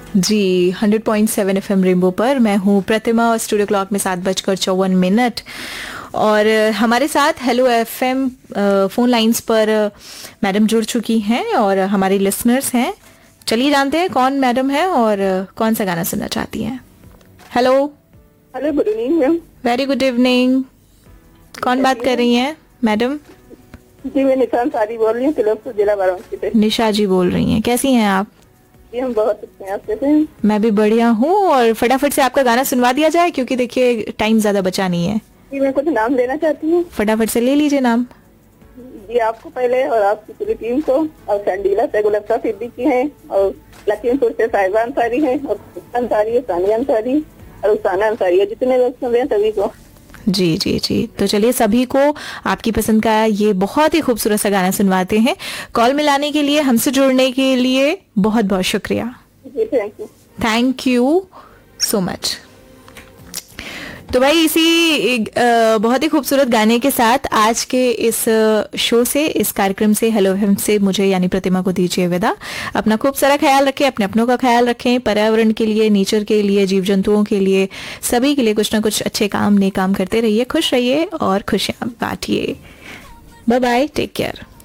जी 100.7 FM rainbow पर मैं हूँ प्रतिमा और स्टूडियो क्लॉक में 7:54 और हमारे साथ हेलो एफएम फोन लाइंस पर मैडम जुड़ चुकी हैं और हमारी लिसनर्स हैं। चलिए जानते हैं कौन मैडम है और कौन सा गाना सुनना चाहती हैं। Hello. Hello, good evening ma'am. Very good evening. कौन बात कर रही हैं मैडम? जी मैं निशा अंसारी बोल रही हूँ, तिलकपुर जिला बाराबंकी से। निशा जी बोल रही हैं, कैसी हैं आप? जी हम बहुत अच्छे हैं, आप कैसे हैं? मैं भी बढ़िया हूँ और फटाफट से आपका गाना सुनवा दिया जाए क्योंकि देखिए टाइम ज्यादा बचा नहीं है। जी मैं कुछ नाम लेना चाहती हूँ। फटाफट से ले लीजिए नाम। जी आपको पहले और आपकी पूरी टीम को, और संडीला से गुलफ्ता सिद्दीकी हैं, और लखीमपुर से साहिबा अंसारी हैं, और अंसारी है, सानिया अंसारी और उसाना अंसारी है। जितने लोग सुन रहे हैं सभी को जी जी जी। तो चलिए सभी को आपकी पसंद का ये बहुत ही खूबसूरत सा गाना सुनवाते हैं। कॉल मिलाने के लिए, हमसे जुड़ने के लिए बहुत बहुत शुक्रिया। जी थैंक यू सो मच। तो भाई इसी बहुत ही खूबसूरत गाने के साथ आज के इस शो से, इस कार्यक्रम से, हेलो एफएम से मुझे यानी प्रतिमा को दीजिए विदा। अपना खूब सारा ख्याल रखें, अपने अपनों का ख्याल रखें, पर्यावरण के लिए, नेचर के लिए, जीव जंतुओं के लिए, सभी के लिए कुछ ना कुछ अच्छे काम, नेक काम करते रहिए, खुश रहिए और खुशियां बांटिए। Bye bye, take care.